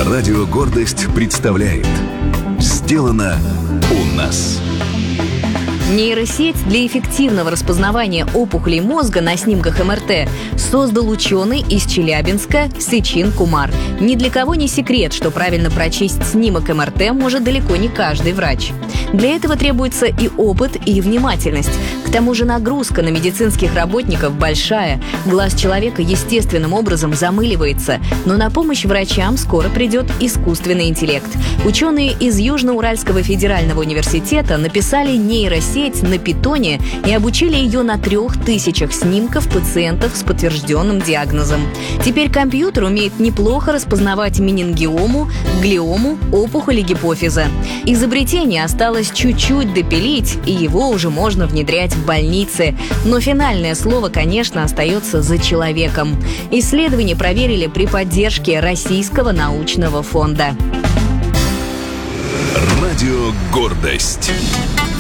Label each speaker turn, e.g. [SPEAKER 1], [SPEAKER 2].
[SPEAKER 1] Радио «Гордость» представляет «Сделано у нас».
[SPEAKER 2] Нейросеть для эффективного распознавания опухолей мозга на снимках МРТ создал ученый из Челябинска Сечин Кумар. Ни для кого не секрет, что правильно прочесть снимок МРТ может далеко не каждый врач. Для этого требуется и опыт, и внимательность. К тому же нагрузка на медицинских работников большая. Глаз человека естественным образом замыливается. Но на помощь врачам скоро придет искусственный интеллект. Ученые из Южно-Уральского федерального университета написали нейросеть на питоне и обучили ее на 3000 снимков пациентов с подтвержденным диагнозом. Теперь компьютер умеет неплохо распознавать менингиому, глиому, опухоли гипофиза. Изобретение осталось чуть-чуть допилить, и его уже можно внедрять в больнице. Но финальное слово, конечно, остается за человеком. Исследование проверили при поддержке Российского научного фонда.
[SPEAKER 1] Радио «Гордость».